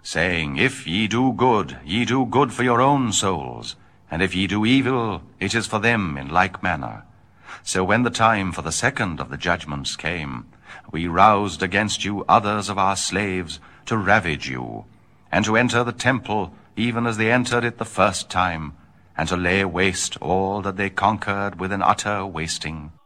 saying, If ye do good for your own souls, and if ye do evil, it is for them in like manner. So when the time for the second of the judgments came, we roused against you others of our slaves to ravage you, and to enter the temple even as they entered it the first time, and to lay waste all that they conquered with an utter wasting.